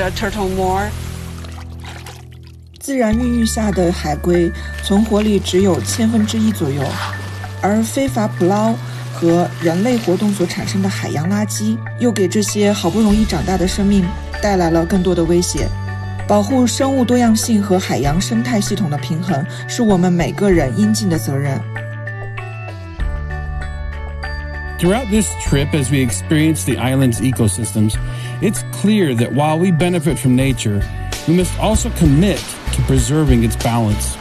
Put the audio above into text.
turtle more. 自然孕育下的海龟存活率只有1/1000左右，而非法捕捞和人类活动所产生的海洋垃圾，又给这些好不容易长大的生命带来了更多的威胁。保护生物多样性和海洋生态系统的平衡，是我们每个人应尽的责任。 Throughout this trip, as we experience the island's ecosystems, it's clear that while we benefit from nature, we must also commit to preserving its balance.